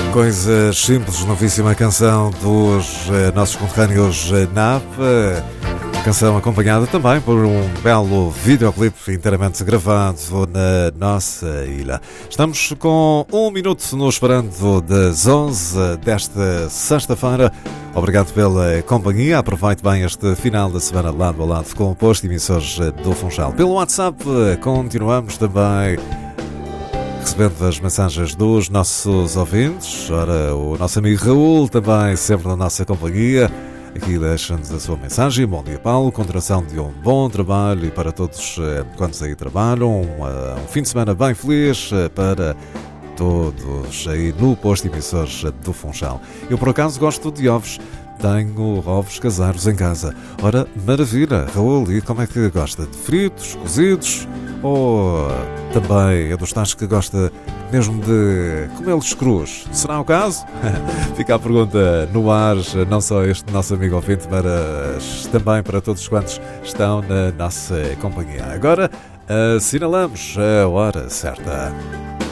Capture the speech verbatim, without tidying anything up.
Coisas simples, novíssima canção dos eh, nossos conterrâneos eh, N A V. Canção acompanhada também por um belo videoclipe inteiramente gravado na nossa ilha. Estamos com um minuto no esperando das onze desta sexta-feira. Obrigado pela companhia. Aproveite bem este final da semana lado a lado com o posto de emissores do Funchal. Pelo WhatsApp continuamos também recebendo as mensagens dos nossos ouvintes. Ora, o nosso amigo Raul também sempre na nossa companhia. Aqui deixa-nos a sua mensagem. Bom dia, Paulo. Continuação de um bom trabalho e para todos quantos aí trabalham. Um, um fim de semana bem feliz para todos aí no posto de emissores do Funchal. Eu, por acaso, gosto de ovos. Tenho ovos caseiros em casa. Ora, maravilha, Raul. E como é que gosta? De fritos, cozidos? Ou também é dos tais que gosta mesmo de comê-los crus? Será o caso? Fica a pergunta no ar, não só este nosso amigo ouvinte, mas também para todos quantos estão na nossa companhia. Agora assinalamos a hora certa.